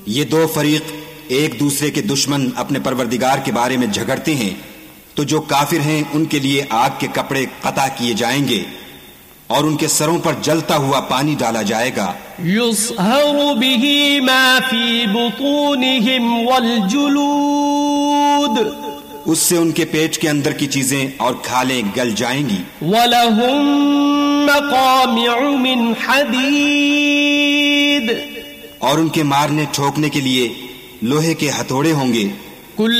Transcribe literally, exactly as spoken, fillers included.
ये दो फरीक एक दूसरे के दुश्मन अपने परवरदिगार के बारे में झगड़ते हैं, तो जो काफिर हैं उनके लिए आग के कपड़े कता किए जाएंगे और उनके सरों पर जलता हुआ पानी डाला जाएगा। युस्हरु बिही मा फी बुतूनिहिम वल जुलूद, उससे उनके पेट के अंदर की चीजें और खालें गल जाएंगी। वलहुम मकामिउ मिन हदीद, और उनके मारने ठोकने के लिए लोहे के हथौड़े होंगे।